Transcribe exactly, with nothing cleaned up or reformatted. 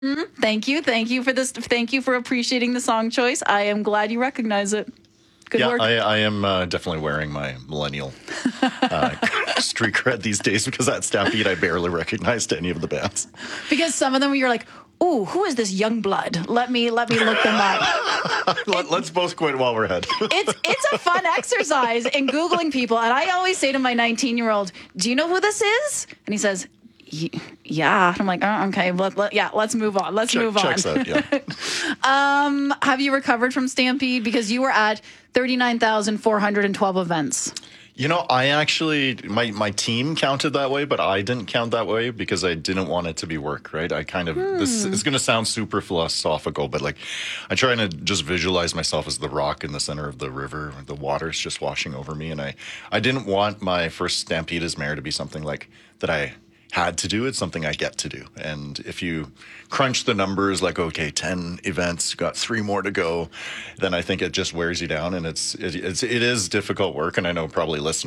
Mm, thank you. Thank you for this. Thank you for appreciating the song choice. I am glad you recognize it. Good yeah, work. I, I am uh, definitely wearing my millennial uh, street cred these days because that Stampede, I barely recognized any of the bands. Because some of them you're like, ooh, who is this young blood? Let me let me look them up. Let, let's both quit while we're ahead. it's it's a fun exercise in Googling people. And I always say to my nineteen-year-old, do you know who this is? And he says, yeah. I'm like, oh, okay, let, let, yeah, let's move on. Let's Check, move on. checks out, yeah. um, have you recovered from Stampede? Because you were at thirty-nine thousand four hundred twelve events. You know, I actually, my, my team counted that way, but I didn't count that way because I didn't want it to be work, right? I kind of, hmm. this is going to sound super philosophical, but like, I try to just visualize myself as the rock in the center of the river. The water's just washing over me. And I, I didn't want my first Stampede as mayor to be something like that I had to do. It's something I get to do. And if you crunch the numbers like, okay, ten events, got three more to go, then I think it just wears you down. And it's, it, it's, it is difficult work. And I know probably listeners